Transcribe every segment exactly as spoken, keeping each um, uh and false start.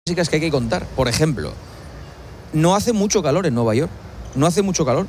básicas que hay que contar. Por ejemplo, no hace mucho calor en Nueva York. No hace mucho calor.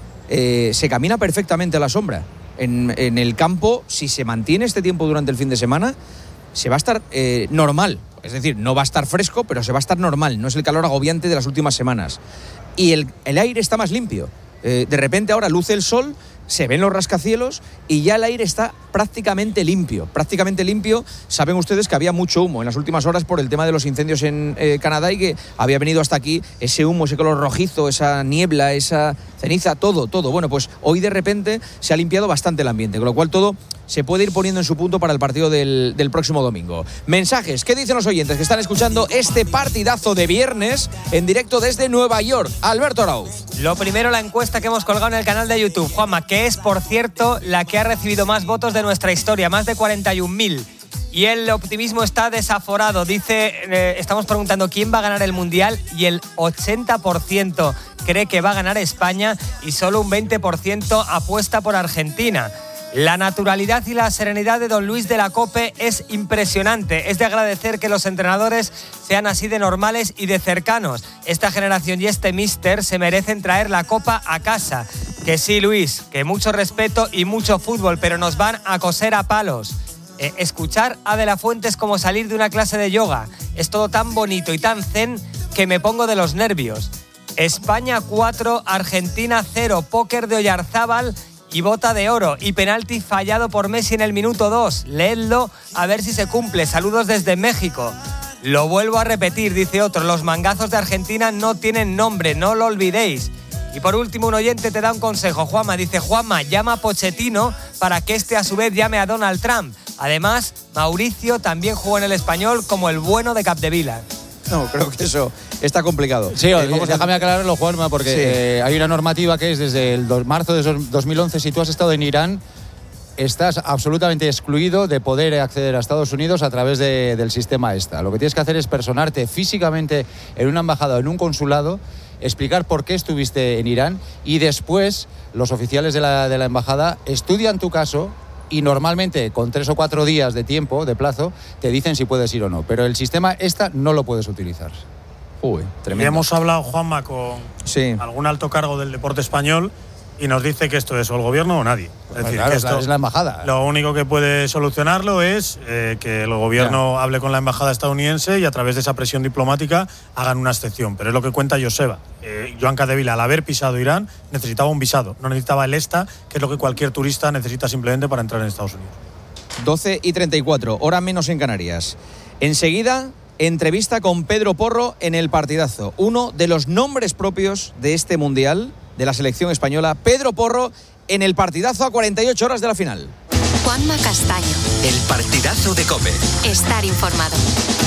Eh, se camina perfectamente a la sombra. En, en el campo, si se mantiene este tiempo durante el fin de semana, se va a estar eh, normal. Es decir, no va a estar fresco, pero se va a estar normal. No es el calor agobiante de las últimas semanas. Y el, el aire está más limpio. Eh, de repente ahora luce el sol, se ven los rascacielos y ya el aire está prácticamente limpio. Prácticamente limpio. Saben ustedes que había mucho humo en las últimas horas por el tema de los incendios en eh, Canadá y que había venido hasta aquí ese humo, ese color rojizo, esa niebla, esa ceniza, todo, todo. Bueno, pues hoy de repente se ha limpiado bastante el ambiente, con lo cual todo se puede ir poniendo en su punto para el partido del, del próximo domingo. Mensajes, ¿qué dicen los oyentes que están escuchando este partidazo de viernes en directo desde Nueva York? Alberto Arauz. Lo primero, la encuesta que hemos colgado en el canal de YouTube, Juanma, que es, por cierto, la que ha recibido más votos de nuestra historia, más de cuarenta y un mil. Y el optimismo está desaforado. Dice, eh, estamos preguntando quién va a ganar el Mundial y el ochenta por ciento cree que va a ganar España y solo un veinte por ciento apuesta por Argentina. La naturalidad y la serenidad de don Luis de la Cope es impresionante. Es de agradecer que los entrenadores sean así de normales y de cercanos. Esta generación y este míster se merecen traer la copa a casa. Que sí, Luis, que mucho respeto y mucho fútbol, pero nos van a coser a palos. Eh, escuchar a De La Fuente es como salir de una clase de yoga. Es todo tan bonito y tan zen que me pongo de los nervios. España cuatro, Argentina cero, póker de Oyarzábal y bota de oro y penalti fallado por Messi en el minuto dos. Leedlo a ver si se cumple. Saludos desde México. Lo vuelvo a repetir, dice otro, los mangazos de Argentina no tienen nombre, no lo olvidéis. Y por último, un oyente te da un consejo, Juanma. Dice, Juanma, llama a Pochettino para que este a su vez llame a Donald Trump. Además, Mauricio también jugó en el Español como el bueno de Capdevila. No, creo que eso está complicado. Sí, eh, déjame aclararlo, Juanma, porque sí. eh, hay una normativa que es desde el dos, marzo de dos mil once, si tú has estado en Irán, estás absolutamente excluido de poder acceder a Estados Unidos a través de, del sistema ESTA. Lo que tienes que hacer es personarte físicamente en una embajada o en un consulado, explicar por qué estuviste en Irán y después los oficiales de la, de la embajada estudian tu caso y normalmente con tres o cuatro días de tiempo, de plazo, te dicen si puedes ir o no. Pero el sistema ESTA no lo puedes utilizar. Uy, tremendo. Y hemos hablado, Juanma, con sí. algún alto cargo del deporte español y nos dice que esto es o el gobierno o nadie. Pues es decir, claro, que esto, es la embajada. Lo único que puede solucionarlo es eh, que el gobierno ya. hable con la embajada estadounidense y a través de esa presión diplomática hagan una excepción. Pero es lo que cuenta Joseba. Eh, Joan Capdevila, al haber pisado Irán, necesitaba un visado, no necesitaba el ESTA, que es lo que cualquier turista necesita simplemente para entrar en Estados Unidos. doce y treinta y cuatro, hora menos en Canarias. Enseguida, entrevista con Pedro Porro en El Partidazo. Uno de los nombres propios de este Mundial, de la selección española, Pedro Porro, en El Partidazo a cuarenta y ocho horas de la final. Juanma Castaño. El Partidazo de COPE. Estar informado.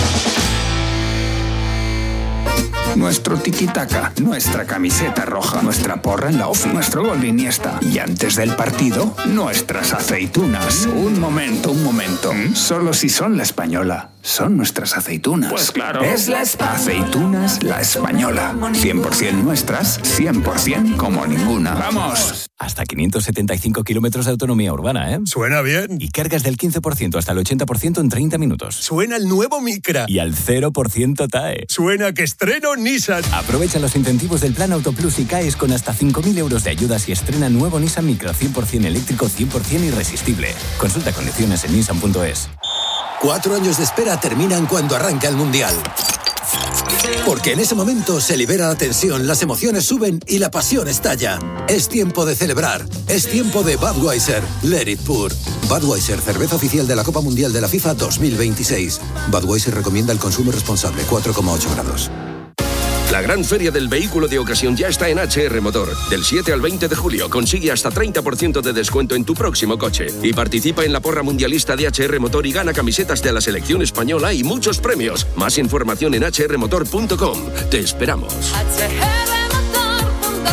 Nuestro tiki-taka, nuestra camiseta roja, nuestra porra en la ofi, nuestro gol de Iniesta. Y antes del partido, nuestras aceitunas. Un momento, un momento. ¿Mm? Solo si son la española. Son nuestras aceitunas. Pues claro. Es la Aceitunas La Española. cien por ciento nuestras, cien por ciento como ninguna. ¡Vamos! Hasta quinientos setenta y cinco kilómetros de autonomía urbana, ¿eh? Suena bien. Y cargas del quince por ciento hasta el ochenta por ciento en treinta minutos. Suena el nuevo Micra. Y al cero por ciento T A E. Suena que estreno Nissan. Aprovecha los incentivos del Plan Auto Plus y caes con hasta cinco mil euros de ayudas y estrena nuevo Nissan Micra cien por ciento eléctrico, cien por ciento irresistible. Consulta condiciones en nissan punto es. Cuatro años de espera terminan cuando arranca el Mundial. Porque en ese momento se libera la tensión, las emociones suben y la pasión estalla. Es tiempo de celebrar. Es tiempo de Budweiser. Let it pour. Budweiser, cerveza oficial de la Copa Mundial de la FIFA dos mil veintiséis. Budweiser recomienda el consumo responsable, cuatro coma ocho grados. La gran feria del vehículo de ocasión ya está en H R Motor. Del siete al veinte de julio consigue hasta treinta por ciento de descuento en tu próximo coche. Y participa en la porra mundialista de H R Motor y gana camisetas de la selección española y muchos premios. Más información en h r motor punto com. Te esperamos. hache erre motor punto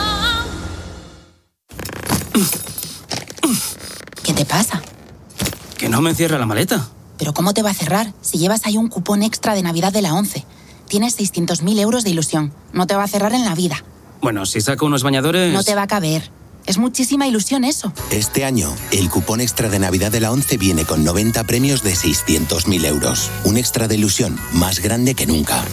com. ¿Qué te pasa? Que no me cierra la maleta. ¿Pero cómo te va a cerrar si llevas ahí un cupón extra de Navidad de la ONCE? Tienes seiscientos mil euros de ilusión. No te va a cerrar en la vida. Bueno, si saco unos bañadores... No te va a caber. Es muchísima ilusión eso. Este año, el cupón extra de Navidad de la ONCE viene con noventa premios de seiscientos mil euros. Un extra de ilusión más grande que nunca.